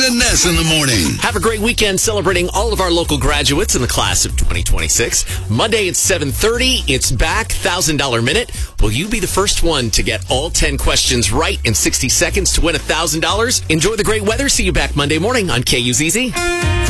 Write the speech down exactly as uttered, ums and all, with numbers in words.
and Ness in the morning. Have a great weekend celebrating all of our local graduates in the class of twenty twenty-six. Monday at seven thirty, it's back, one thousand dollars Minute. Will you be the first one to get all ten questions right in sixty seconds to win one thousand dollars? Enjoy the great weather. See you back Monday morning on K U Z Z.